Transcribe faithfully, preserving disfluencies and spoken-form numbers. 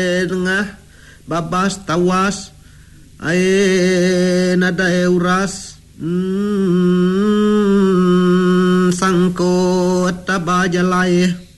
Tengah babas tawas ai nada euras mm, sangkot tabajalai